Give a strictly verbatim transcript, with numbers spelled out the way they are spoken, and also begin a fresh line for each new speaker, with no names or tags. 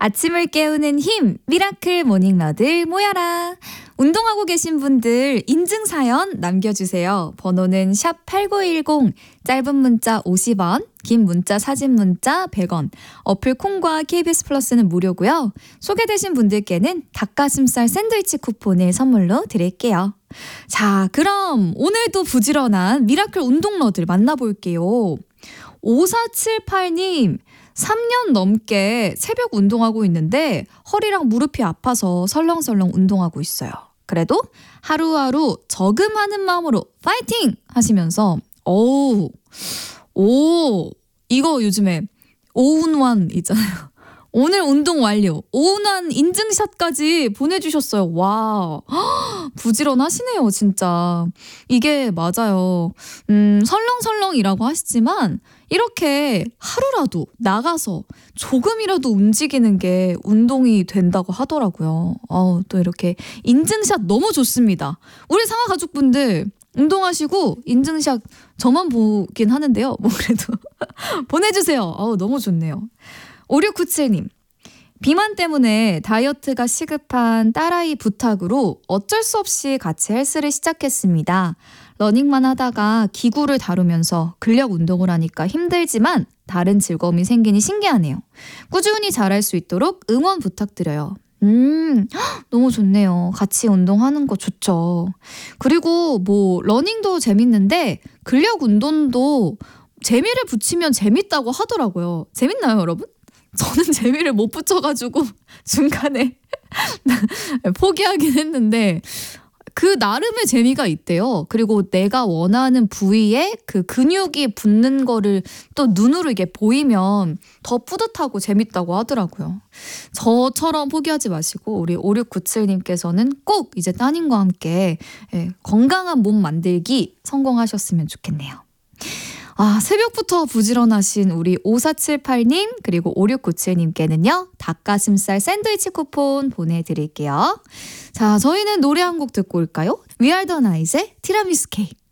아침을 깨우는 힘, 미라클 모닝러들 모여라. 운동하고 계신 분들 인증 사연 남겨주세요. 번호는 샵 팔구일공, 짧은 문자 오십 원, 긴 문자 사진 문자 백 원, 어플 콩과 케이비에스 플러스는 무료고요. 소개되신 분들께는 닭가슴살 샌드위치 쿠폰을 선물로 드릴게요. 자, 그럼 오늘도 부지런한 미라클 운동러들 만나볼게요. 오사칠팔님, 삼 년 넘게 새벽 운동하고 있는데 허리랑 무릎이 아파서 설렁설렁 운동하고 있어요. 그래도 하루하루 저금하는 마음으로 파이팅! 하시면서 오, 오, 이거 요즘에 오운완 있잖아요. 오늘 운동 완료. 오운완 인증샷까지 보내주셨어요. 와, 부지런하시네요, 진짜. 이게 맞아요. 음, 설렁설렁이라고 하시지만 이렇게 하루라도 나가서 조금이라도 움직이는 게 운동이 된다고 하더라고요. 어, 또 이렇게 인증샷 너무 좋습니다. 우리 상하 가족분들 운동하시고 인증샷 저만 보긴 하는데요. 뭐 그래도 보내주세요. 어, 너무 좋네요. 오육구칠님, 비만 때문에 다이어트가 시급한 딸아이 부탁으로 어쩔 수 없이 같이 헬스를 시작했습니다. 러닝만 하다가 기구를 다루면서 근력 운동을 하니까 힘들지만 다른 즐거움이 생기니 신기하네요. 꾸준히 잘할 수 있도록 응원 부탁드려요. 음, 너무 좋네요. 같이 운동하는 거 좋죠. 그리고 뭐 러닝도 재밌는데 근력 운동도 재미를 붙이면 재밌다고 하더라고요. 재밌나요, 여러분? 저는 재미를 못 붙여가지고 중간에 포기하긴 했는데 그 나름의 재미가 있대요. 그리고 내가 원하는 부위에 그 근육이 붙는 거를 또 눈으로 이게 보이면 더 뿌듯하고 재밌다고 하더라고요. 저처럼 포기하지 마시고 우리 오육구칠님께서는 꼭 이제 따님과 함께 건강한 몸 만들기 성공하셨으면 좋겠네요. 아, 새벽부터 부지런하신 우리 오사칠팔님 그리고 오육구칠님께는요 닭가슴살 샌드위치 쿠폰 보내드릴게요. 자, 저희는 노래 한 곡 듣고 올까요? We Are The Night의 티라미수 케이크.